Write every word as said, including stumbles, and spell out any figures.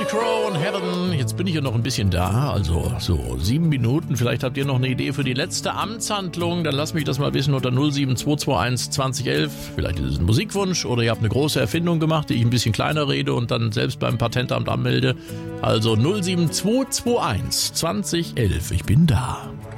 Counting Crow und Heaven. Jetzt bin ich ja noch ein bisschen da, also so sieben Minuten. Vielleicht habt ihr noch eine Idee für die letzte Amtshandlung. Dann lasst mich das mal wissen unter null sieben zwei zwei eins zwanzig elf. Vielleicht ist es ein Musikwunsch oder ihr habt eine große Erfindung gemacht, die ich ein bisschen kleiner rede und dann selbst beim Patentamt anmelde. Also null sieben zwei zwei eins zwanzig elf. Ich bin da.